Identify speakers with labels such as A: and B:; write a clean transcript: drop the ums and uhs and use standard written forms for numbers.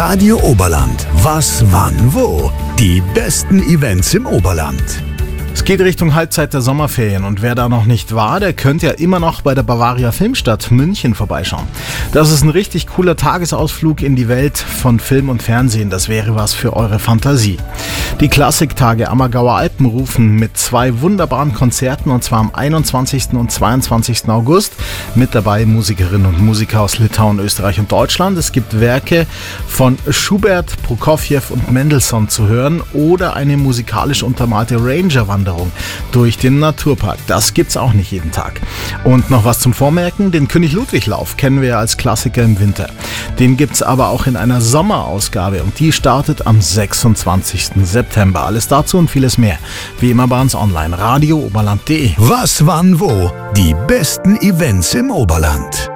A: Radio Oberland. Was, wann, wo? Die besten Events im Oberland.
B: Es geht Richtung Halbzeit der Sommerferien und wer da noch nicht war, der könnte ja immer noch bei der Bavaria Filmstadt München vorbeischauen. Das ist ein richtig cooler Tagesausflug in die Welt von Film und Fernsehen. Das wäre was für eure Fantasie. Die Klassiktage Ammergauer Alpen rufen mit 2 wunderbaren Konzerten, und zwar am 21. und 22. August. Mit dabei Musikerinnen und Musiker aus Litauen, Österreich und Deutschland. Es gibt Werke von Schubert, Prokofjew und Mendelssohn zu hören oder eine musikalisch untermalte Ranger-Wanderung durch den Naturpark. Das gibt's auch nicht jeden Tag. Und noch was zum Vormerken: Den König-Ludwig-Lauf kennen wir ja als Klassiker im Winter. Den gibt's aber auch in einer Sommerausgabe und die startet am 26. September. Alles dazu und vieles mehr, wie immer bei uns online, radiooberland.de.
A: Was, wann, wo? Die besten Events im Oberland.